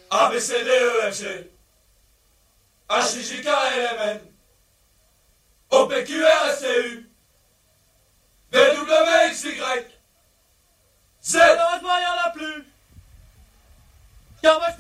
A, B, C, D, E, F, G, H, I, J, K, L, M, N, O, P, Q, R, S, T, U, V, W, X, Y, Z. Malheureusement, il n'y en a plus. Car moi, je